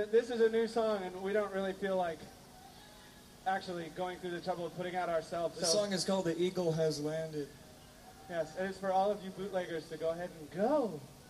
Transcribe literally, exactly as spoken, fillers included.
a, this is a new song, and we don't really feel like actually going through the trouble of putting out ourselves. The so, song is called The Eagle Has Landed. Yes, and it's for all of you bootleggers to go ahead and go.